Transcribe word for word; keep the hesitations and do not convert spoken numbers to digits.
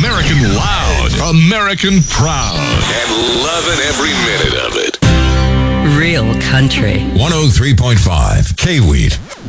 American loud, American proud, and loving every minute of it. Real country. one oh three point five K-Weed.